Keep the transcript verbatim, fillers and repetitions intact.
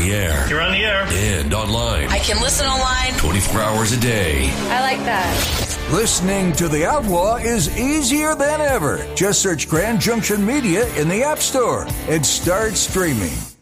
the air. You're on the air. And online. I can listen online. twenty-four hours a day. I like that. Listening to The Outlaw is easier than ever. Just search Grand Junction Media in the App Store and start streaming.